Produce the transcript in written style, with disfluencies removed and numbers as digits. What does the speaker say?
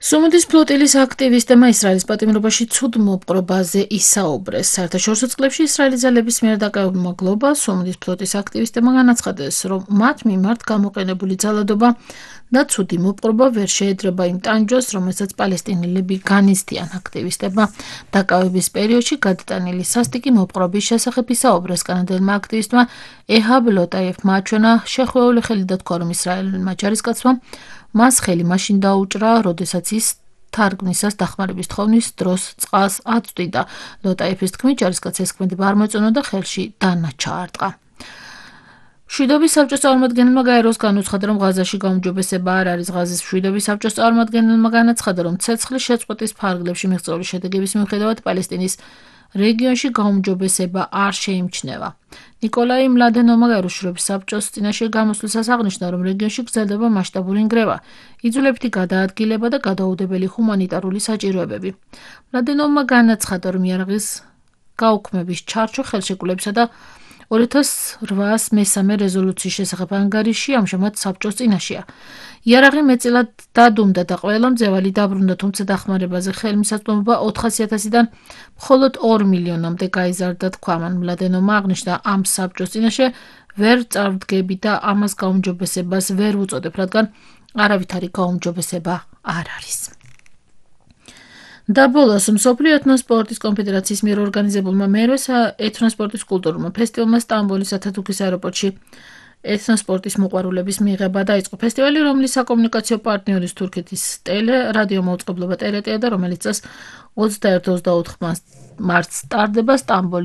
სომოდის ფლოტილის აქტივისტებმა ისრაელის პატიმრობაში ცუდ მოპყრობაზე ისაუბრეს. საერთაშორისო წყლებში ისრაელის ძალების მიერ დაკავებულმა გლობალ სომოდის ფლოტის აქტივისტებმა განაცხადეს, რომ მათ მიმართ გამოყენებული ძალადობა და ცუდი მოპყრობა ვერ შეედრება იმ ტანჯვას, რომელსაც პალესტინელები განიცდიან. აქტივისტებმა დაკავების პერიოდში გადატანილი სასტიკი მოპყრობის შესახებ ისაუბრეს. კანადელმა აქტივისტმა ეჰაბ ლოტაიევმა აჩვენა შეხვეული ხელი და თქვა, რომ ისრაელმა ჯარისკაცმა მას ხელი მაშინ დაუჭრა, როდესაც ის თარგმნისას დახმარების თხოვნის დროს წყალს აწვდიდა. ლოტაიევის თქმით, ჯარისკაცს ეს ქმედება არ მოეწონა და ხელში დანა ჩაარტყა. მშვიდობის საბჭოს წარმომადგენელმა გაეროს განუცხადა, რომ ღაზაში გაუმჯობესება არ არის. ღაზის მშვიდობის საბჭოს წარმომადგენელმა განაცხადა, რომ ცეცხლის შეწყვეტის ფარგლებში მიღწეული შედეგების მიუხედავად პალესტინის რეგიონში გაუმჯობესება არ შეიმჩნევა. ნიკოლაი მლადენოვმა გაეროს მშვიდობის საბჭოს წინაშე გამოსვლისას აღნიშნა, რომ რეგიონში გრძელდება მასშტაბური ნგრევა, იძულებითი გადაადგილება და გადაუდებელი ჰუმანიტარული საჭიროებები. მლადენოვმა განაცხადა, რომ იარაღის გაუქმების ჩარჩო ხელშეკრულებისა და 2803 რეზოლუციის შესახებ ანგარიში ამჟამად საბჭოს წინაშეა. იარაღი მეტწილად დადუმდა და ყველა მძევალი დაბრუნდა, თუმცა დახმარებაზე ხელმისაწვდომობა 400,000-დან მხოლოდ 2 მილიონამდე გაიზარდა, თქვა მან. მლადენოვმა აღნიშნა, ამ საბჭოს წინაშე ვერ წარვდგები და ამას გაუმჯობესებას ვერ ვუწოდებ, რადგან არავითარი გაუმჯობესება არ არის. და ბოლოს, მსოფლიო ეთნოსპორტის კონფედერაციის მიერ ორგანიზებულმა მერვე ეთნოსპორტის კულტურულმა ფესტივალმა სტამბოლის ათათურქის აეროპორტში ეთნოსპორტის მოყვარულების მიღება დაიწყო. ფესტივალი, რომლის საკომუნიკაციო პარტნიორის თურქეთის ტელე-რადიო მაუწყებლობა ტერეტია და რომელიც წელს 21-24 მარტს ტარდება სტამბოლის